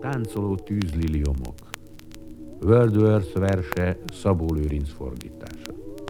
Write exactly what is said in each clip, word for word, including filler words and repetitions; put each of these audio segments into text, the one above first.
Táncoló tűzliliomok. Wordsworth verse, Szabó Lőrinc fordítása.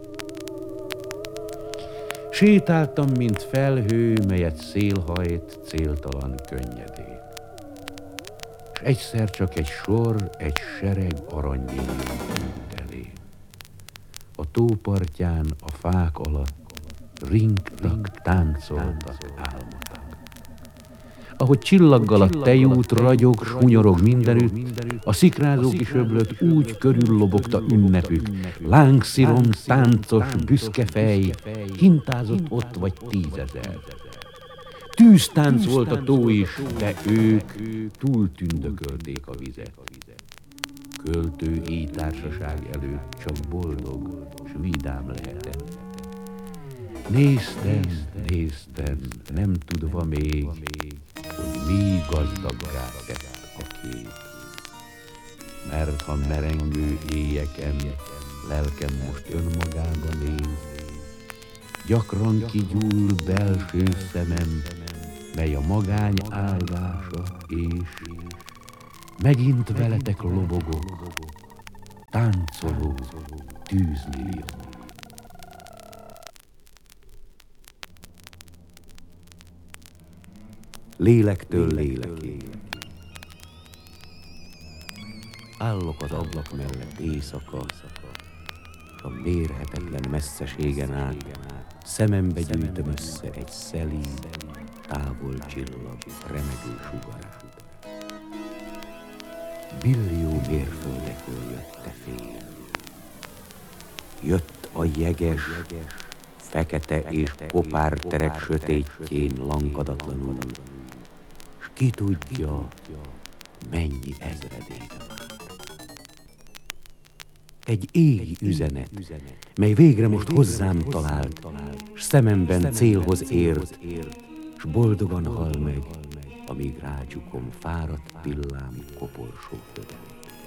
Sétáltam, mint felhő, melyet szél hajt céltalan könnyedén. S egyszer csak egy sor, egy sereg aranygyény tűnt elém. A tópartján, a fák alatt ringtak, táncoltak álmotak. Ahogy csillaggal a tejút ragyog, sunyorog mindenütt, a szikrázó kis öblöt úgy körüllobogta ünnepük. Lángszirom, táncos, büszke fej, hintázott ott vagy tízezer. Tűztánc volt a tó is, de ők túl tündökölték a vizet. Költő éjtársaság előtt csak boldog s vidám lehetett. Néztem, néztem, nem tudva még, hogy mi gazdaggá tett a kép. Mert ha merengő éjeken lelkem most önmagában él, gyakran kigyúl belső szemem, mely a magány áldása, és megint veletek lobogok, táncoló tűzmillió. Lélektől léleké. Állok az ablak mellett éjszaka, s a mérhetetlen messzeségen át szemembe gyűjtöm össze egy szelíd, távol csillag, remegő sugarát. Billió mérföldekről jött te fél. Jött a jeges, fekete és kopár terek sötétjén lankadatlanul, s ki tudja, mennyi ezredék. Egy égi üzenet, mely végre most hozzám talált, s szememben célhoz ért, s boldogan hal meg, amíg rácsukom fáradt pillám koporsó födel.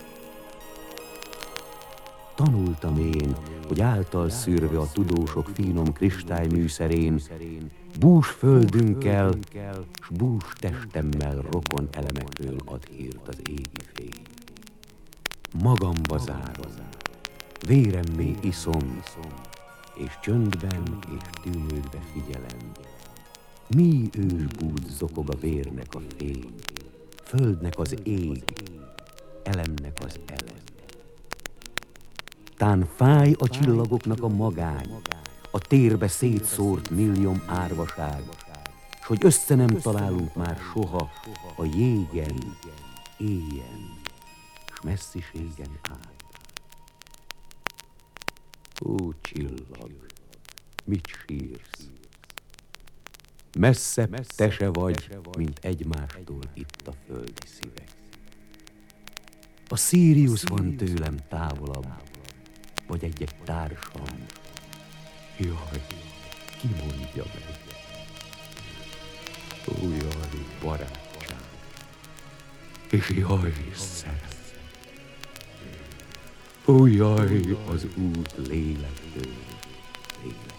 Tanultam én, hogy által szűrve a tudósok finom kristályműszerén, bús földünkkel, s bús testemmel rokon elemekről ad hírt az égi fény. Magamba zárom, véremmé iszom, és csöndben és tűnődve figyelem. Mi ősbúd zokog a vérnek a fény, földnek az ég, elemnek az elem. Tán fáj a csillagoknak a magány, a térbe szétszórt millióm árvaság, s hogy össze nem találunk már soha a jégen, éjjen, s messziségen át. Ó, csillag, mit sírsz? Messzebb te se vagy, mint egymástól itt a földi szívek. A Sirius van tőlem távolabb, vagy egy-egy társam. Jaj, ki mondja meg? Ó, jaj, barátság, és jaj, szerelem. Ó, jaj, az út lélektől léleké.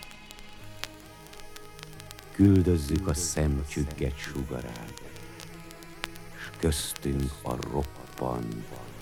Küldözzük a szemcsügget sugarát, s köztünk a roppant